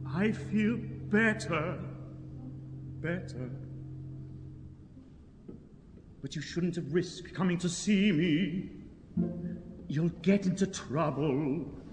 I feel better. But you shouldn't have risked coming to see me. You'll get into trouble.